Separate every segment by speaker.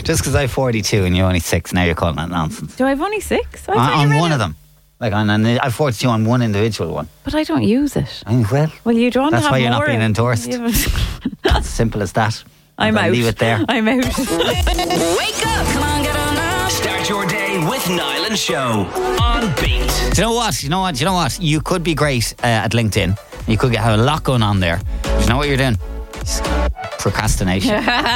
Speaker 1: Just because I'm 42 and you're only 6, now you're calling that nonsense.
Speaker 2: Do I have only 6?
Speaker 1: On one of them. Like I'm 42 on one individual one.
Speaker 2: But I don't use it.
Speaker 1: Well,
Speaker 2: you don't
Speaker 1: that's
Speaker 2: have
Speaker 1: why you're
Speaker 2: more
Speaker 1: not being endorsed. It's simple as that.
Speaker 2: I'm out.
Speaker 1: Leave it there.
Speaker 2: I'm out.
Speaker 3: Wake up! Come on, get on now. Start your day with Niall and Show on Beat.
Speaker 1: Do you know what? You could be great at LinkedIn. You could have a lot going on there. Do you know what you're doing? Procrastination.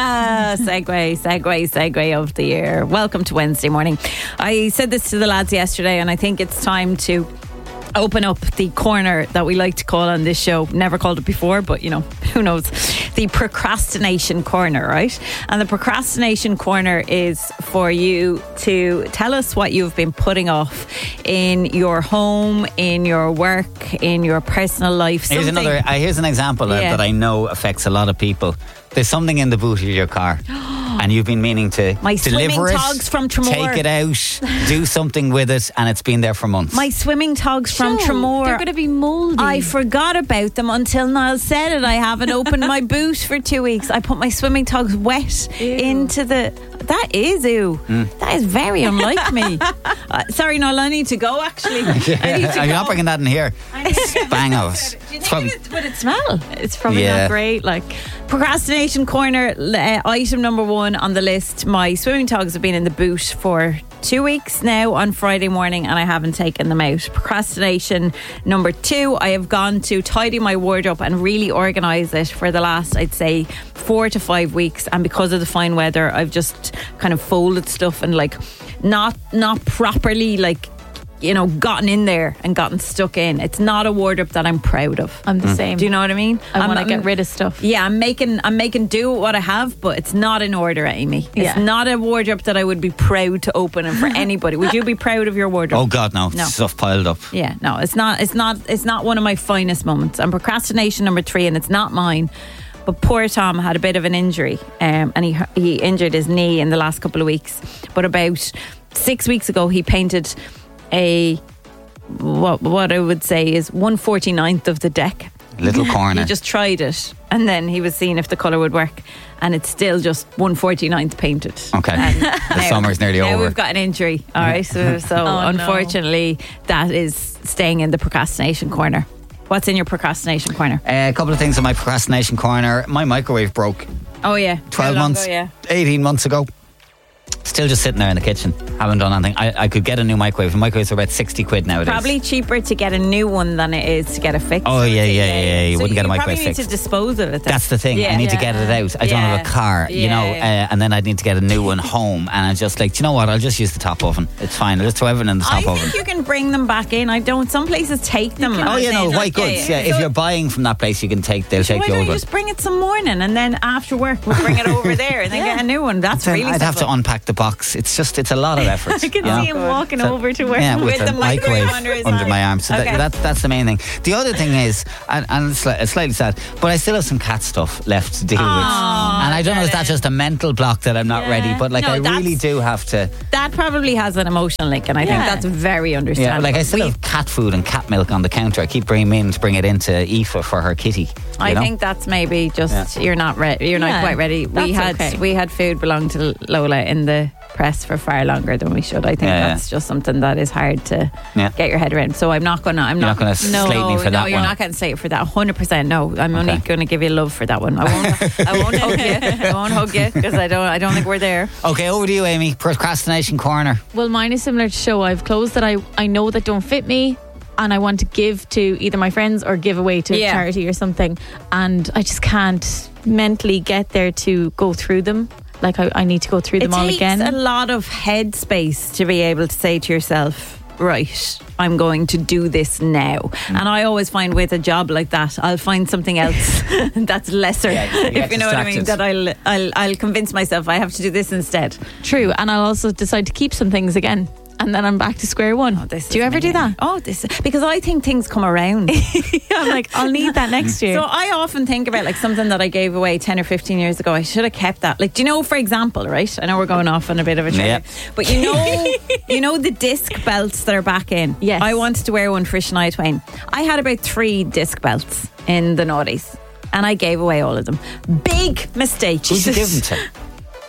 Speaker 2: segue of the year. Welcome to Wednesday morning. I said this to the lads yesterday, and I think it's time to open up the corner that we like to call on this show. Never called it before, but who knows? The procrastination corner, right? And the procrastination corner is for you to tell us what you've been putting off in your home, in your work, in your personal life.
Speaker 1: Here's an example that I know affects a lot of people. There's something in the boot of your car and you've been meaning to
Speaker 2: my
Speaker 1: deliver
Speaker 2: swimming
Speaker 1: it,
Speaker 2: togs from Tramore.
Speaker 1: take it out, do something with it, and it's been there for months.
Speaker 2: My swimming togs from Tramore.
Speaker 4: They're going to be mouldy.
Speaker 2: I forgot about them until Niall said it. I haven't opened my boot for 2 weeks. I put my swimming togs wet into the... That is That is very unlike me. Sorry, Niall, I need to go, actually. I need to
Speaker 1: You're
Speaker 2: go.
Speaker 1: not bringing that in here. Bang of
Speaker 2: Do you think would it smell?
Speaker 4: It's probably not great.
Speaker 2: Procrastination corner, item number 1 on the list. My swimming togs have been in the boot for 2 weeks now on Friday morning and I haven't taken them out. Procrastination number 2, I have gone to tidy my wardrobe and really organise it for the last, I'd say, 4 to 5 weeks, and because of the fine weather I've just kind of folded stuff and not properly gotten in there and gotten stuck in. It's not a wardrobe that I'm proud of.
Speaker 4: I'm the same.
Speaker 2: Do you know what I mean?
Speaker 4: I want to get rid of stuff.
Speaker 2: Yeah, I'm making do with what I have, but it's not in order, Amy. It's not a wardrobe that I would be proud to open and for anybody. Would you be proud of your wardrobe?
Speaker 1: Oh God, no. Stuff piled up.
Speaker 2: Yeah, no, it's not one of my finest moments. And procrastination number 3, and it's not mine. But poor Tom had a bit of an injury, and he injured his knee in the last couple of weeks. But about 6 weeks ago, he painted what I would say is 1/49th of the deck.
Speaker 1: Little corner.
Speaker 2: He just tried it, and then he was seeing if the colour would work, and it's still just 1/49th painted.
Speaker 1: Okay. The summer's nearly over.
Speaker 2: Now we've got an injury. All right, so unfortunately that is staying in the procrastination corner. What's in your procrastination corner?
Speaker 1: A couple of things in my procrastination corner. My microwave broke.
Speaker 2: Oh yeah,
Speaker 1: 12 months, 18 months ago. Still just sitting there in the kitchen. Haven't done anything. I could get a new microwave. The microwaves are about 60 quid nowadays.
Speaker 2: Probably cheaper to get a new one than it is to get a fix.
Speaker 1: Oh yeah. You wouldn't get a microwave fixed.
Speaker 2: You probably need to dispose of it then.
Speaker 1: That's the thing.
Speaker 2: Yeah.
Speaker 1: I need to get it out. I don't have a car, and then I'd need to get a new one home. And I'm just like, do you know what? I'll just use the top oven. It's fine. I'll just throw everything in the top oven.
Speaker 2: I think you can bring them back in. I don't. Some places take them.
Speaker 1: White goods. Yeah. If you're buying from that place, they'll take the old one.
Speaker 2: Why don't you just bring it some morning, and then after work we'll bring it over there and then get a new one. That's really simple.
Speaker 1: I'd have to unpack the box. It's a lot of effort.
Speaker 2: I can see him walking over to work
Speaker 1: with
Speaker 2: the microwave
Speaker 1: under my arm. So that's the main thing. The other thing is, and it's slightly sad, but I still have some cat stuff left to deal with. And I don't know if that's just a mental block that I'm not ready, but I really do have to.
Speaker 2: That probably has an emotional link, and I think that's very understandable.
Speaker 1: I still have cat food and cat milk on the counter. I keep bringing them in to bring it into Aoife for her kitty.
Speaker 2: I think that's maybe just you're not ready. You're not quite ready. We had food belong to Lola in the press for far longer than we should. I think that's just something that is hard to get your head around. So I'm not going to
Speaker 1: slate me for that one.
Speaker 2: You're not going to slate for that 100%. No, I'm only going to give you love for that one. I won't hug you. I won't hug you because I don't think we're there.
Speaker 1: Okay, over to you, Amy. Procrastination corner.
Speaker 4: Well, mine is similar to Show. I have clothes that I know that don't fit me, and I want to give to either my friends or give away to a charity or something, and I just can't mentally get there to go through them. I need to go through them all again.
Speaker 2: It takes a lot of headspace to be able to say to yourself, right, I'm going to do this now. And I always find with a job like that, I'll find something else that's lesser, if you know what I mean, that I'll convince myself I have to do this instead.
Speaker 4: True, and I'll also decide to keep some things again. And then I'm back to square one. Do you ever do that?
Speaker 2: Because I think things come around.
Speaker 4: I'm like, I'll need that next year.
Speaker 2: So I often think about something that I gave away 10 or 15 years ago. I should have kept that. Do you know, for example, right? I know we're going off on a bit of a trip, but you know the disc belts that are back in.
Speaker 4: Yes.
Speaker 2: I wanted to wear one for Shania Twain. I had about 3 disc belts in the noughties, and I gave away all of them. Big mistake.
Speaker 1: Who'd you give them to?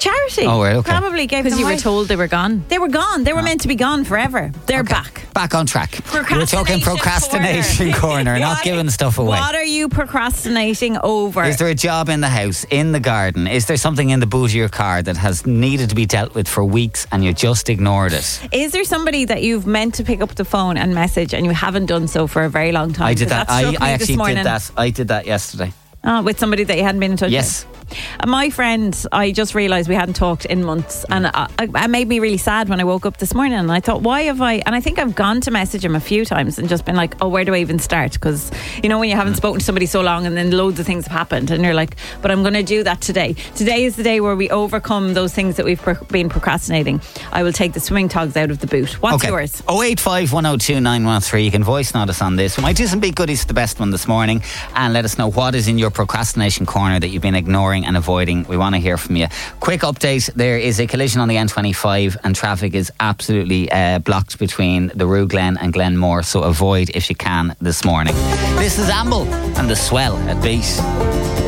Speaker 2: Charity.
Speaker 1: Oh, right, okay.
Speaker 2: Probably gave
Speaker 4: Because
Speaker 2: them
Speaker 4: you were
Speaker 2: away.
Speaker 4: told they were gone.
Speaker 2: They were gone. They were meant to be gone forever. They're back.
Speaker 1: Back on track. We're talking procrastination corner, not giving stuff away.
Speaker 2: What are you procrastinating over?
Speaker 1: Is there a job in the house, in the garden? Is there something in the boot of your car that has needed to be dealt with for weeks and you just ignored it?
Speaker 2: Is there somebody that you've meant to pick up the phone and message and you haven't done so for a very long time?
Speaker 1: I did that. I actually
Speaker 2: did
Speaker 1: that. I did that yesterday.
Speaker 2: With somebody that you hadn't been in touch with?
Speaker 1: Yes.
Speaker 2: My friend, I just realised we hadn't talked in months, and it made me really sad when I woke up this morning and I thought, why have I, and I think I've gone to message him a few times and just been like, oh, where do I even start? Because you know when you haven't spoken to somebody so long and then loads of things have happened and you're like, but I'm going to do that today. Today is the day where we overcome those things that we've been procrastinating. I will take the swimming togs out of the boot. What's yours?
Speaker 1: 085 102 913. You can voice note us on this. We might do some big goodies for the best one this morning and let us know what is in your procrastination corner that you've been ignoring and avoiding. We want to hear from you. Quick update, there is a collision on the N25 and traffic is absolutely blocked between the Rue Glen and Glenmore, so avoid if you can this morning. This is Amble and The Swell at Beat.